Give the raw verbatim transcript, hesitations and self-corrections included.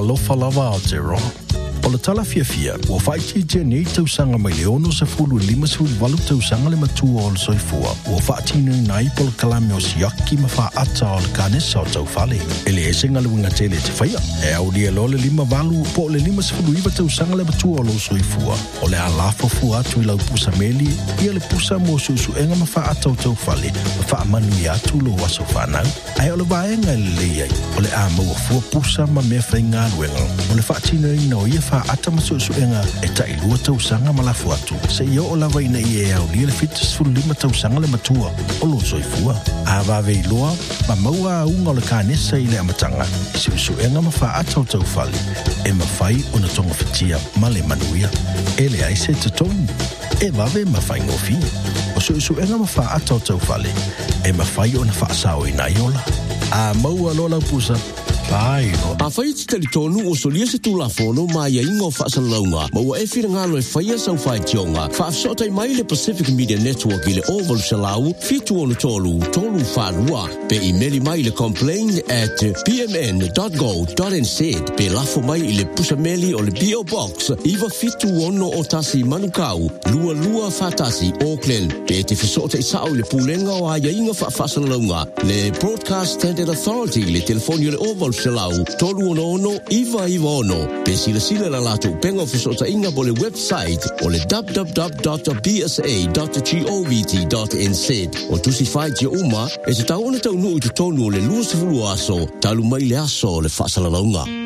Alofa lava Aotearoa. O le tala fia fia, ua whaiti te nei tausanga mai leono sa fulu lima sulu walu tausanga le matua o le soifua. Ua whaatinu nai po le kalame o siaki ma wha ata o le kanesa o tau fale. E le esenga le winga tele te whaia. E au lia lo le lima walu po le lima sulu iwa tausanga le matua o le soifua. O le alafo fu atu i lau pusa meli, ia le pusa mo susu enga ma wha ata o tau fale, ma wha amanu i atu lo waso whanau. Ai o le vaenga le leiai, o le a maua fua pusa ma mea whainga luenga. O le whaatinu i no ia fa ata masusu enga e tai lua tausanga malafu atu. Se ia o lawa ina i e au lia le fitas fulu lima tausanga le matua o lo soifua. A vave i loa, ma maua a unga o le kanesa i le amatanga. I susu enga ma fa ata o tau fale. E ma fai o na tonga fitia ma le manuia. E le aise te tonu. E vave ma fai ngofi. O susu enga ma fa ata o tau fale. E ma fai o na fa asao i naiola. A maua lola pusa. Ai, a fai ti tali tonu o solia se tu la fono ma ia ingo fa salonga ma wa e fira ngalo e fai sa fai tionga fa sota mai le Pacific Media Network ile oval salau fitu ono tolu tolu fa lua pe email mai le complain at p m n dot go dot n z pe la fo mai ile pusameli o le P O box iva fitu ono o tasi manukau lua lua fatasi Auckland pe te fisota i sao le pulenga o ia ingo fa fa salonga le Broadcast Standard Authority le telefonio le oval Salau, tolu ono ono, iwa iwa ono. Pe sila sila la lato, penga fisota inga bo le website o le w w w dot b s a dot govt dot n z. O tusi fai tia uma, e te tau ona tau nui te tonu o le lua sifulu aso, talu mai le aso le fasalalaunga.